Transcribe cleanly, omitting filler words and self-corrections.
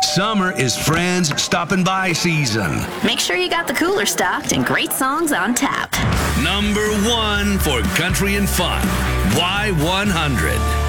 Summer is friends stopping by season. Make sure you got the cooler stocked and great songs on tap. Number 1 for country and fun. Y100.